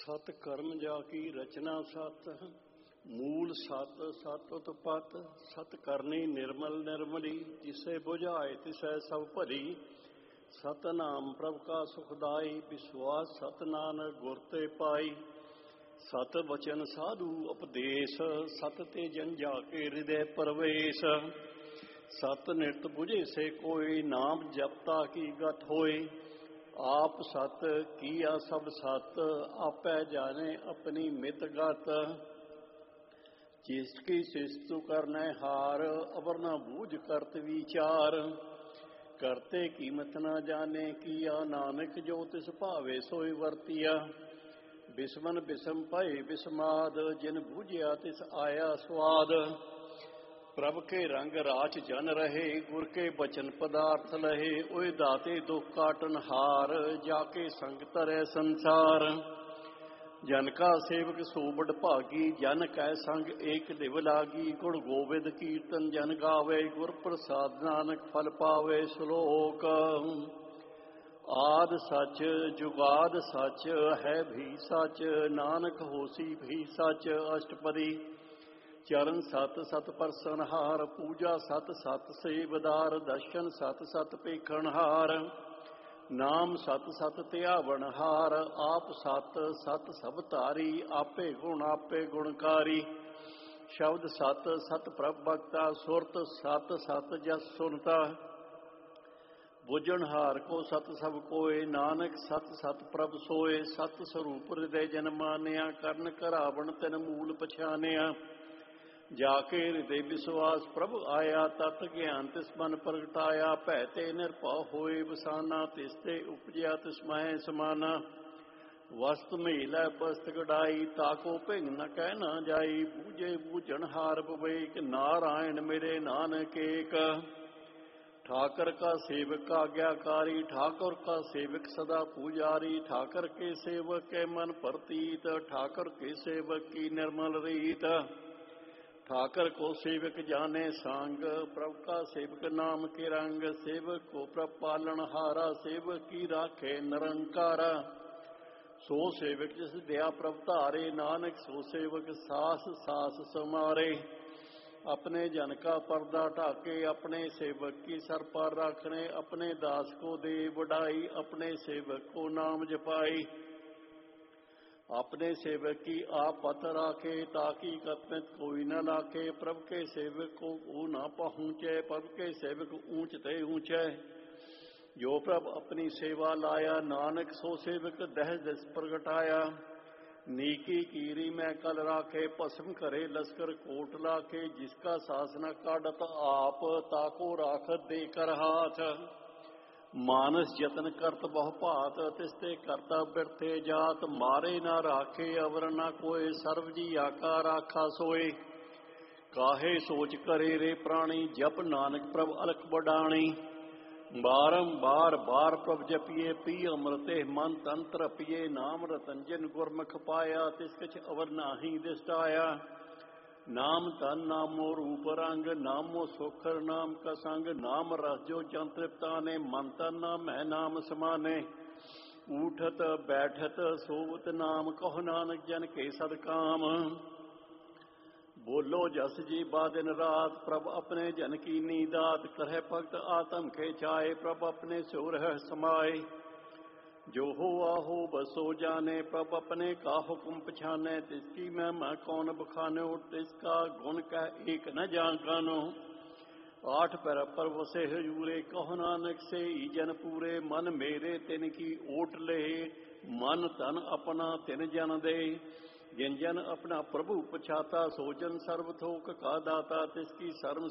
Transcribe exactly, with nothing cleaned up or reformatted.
सत कर्म जाकी रचना सत, मूल सत सत उत्पत। सत करनी निर्मल निर्मली, जिसे बुझाए तिसै सब भली। सतनाम प्रभ का सुखदाई, विश्वास सत नानक गुर ते पाई। सत वचन साधु उपदेश, सत ते जन जाके हृदय प्रवेश। सत नित बुझे से कोई, नाम जपता की गत होए। आप सत किया सब सत, आपै जाने अपनी मित गत। जिसकी शिस्तु करने हार, अवर न बूझ करत विचार। करते कीमत न जाने किया, नानक जो तिस भावे सोई वर्तिया। बिस्मन बिसम भय बिस्माद, जिन बूझिया तिस आया स्वाद। प्रभ के रंग राच जन रहे, गुर के बचन पदार्थ लहे। ओए दाते दुख काटन हार, जाके संग तरै संसार। जन का सेवक सो बड़ भागी, जन कै संग एक दिव लागी। गुण गोविंद कीर्तन जन गावे, गुर प्रसाद नानक फल पावे। श्लोक। आद सच जुगाद सच, है भी सच नानक होसी भी सच। अष्टपदी। चरण सत सत परसनहार, पूजा सत सत सेवदार। दर्शन सत सत पेखणहार, नाम सत सत त्यावनहार। आप सत सत सब तारी, आपे गुण आपे गुणकारी। शब्द सत सत प्रभ भगता, सुरत सत सत जस सुनता। बुझनहार को सत सब कोय, नानक सत सत प्रभ सोए। सत स्वरूप हृदय जन मानिया, करन करावण तिन मूल पछानिया। जाके हृदय विश्वास प्रभ आया, तत ज्ञान तिस मन प्रगटाया। भै ते निरभउ होए बसाना, तिसते उपजया तिस मह समाना। वस्त मेलै बस्त गड़ाई, ताको भिंग न कह न जाई। बूझे बूझन हार विवेक, नारायण मेरे नानक एक। ठाकर का सेवक आज्ञाकारी, ठाकुर का सेवक सदा पुजारी। ठाकर के सेवक के मन प्रतीत, ठाकुर के सेवक की निर्मल रीत। ठाकर को सेवक जाने सांग, प्रभ का सेवक नाम के रंग। सेवक को प्रभ पालन हारा, सेवक की राखे निरंकारा। सो सेवक जिस दया प्रभ धारे, नानक सो सेवक सास सास समारे। अपने जन का पर्दा ढाके, अपने सेवक की सर पर रखने। अपने दास को दे बढ़ाई, अपने सेवक को नाम जपाई। अपने सेवक की आप पत राखे, ताकि कतमित कोई न लाखे। प्रभ के सेवक को वो न पहुँचे, प्रभ के सेवक ऊंचते ऊंचे। जो प्रभ अपनी सेवा लाया, नानक सो सेवक दह दस प्रगटाया। नीकी कीरी में कल राखे, भस्म करे लश्कर कोट लाखे। जिसका शासन काढ़त आप, ताको राखत देकर हाथ। मानस जतन करत बहु भात, तिसते करता बिरथे जात। मारे ना राखे अवर न कोय, सर्व जी आका राखा सोए। काहे सोच करे रे प्राणी, जप नानक प्रभ अलख बडाणी। बारंबार बार प्रभ जपिए, पी अमृते मन तन तरपिए। नाम रतन जिन गुरमुख पाया, तिस किछ अवर नाही दिसटाया। नाम तन नामो रूप रंग, नामो सुखर नाम का संग। नाम रस जो जन तृप्ताने, मन तन नाम है नाम समाने। उठत बैठत सोवत नाम, कहो नानक जन के सदकाम। बोलो जस जी बा दिन रात, प्रभ अपने जन की नीदात। करह भगत आत्म के चाहे, प्रभ अपने सो रह समाए। जो हो आहो बसो जाने, प्रभ अपने का हुक्म पछाने। तिसकी महिमा कौन बखानो, तिसका गुण कह एक न जानो। आठ पैर पर वसे हजूरे, कहो नानक से ही जन पूरे। मन मेरे तिन की ओट ले, मन तन अपना तिन जन दे। जिन जन अपना प्रभु पछाता, सो जन सर्व थोक का दाता। तिसकी सर्व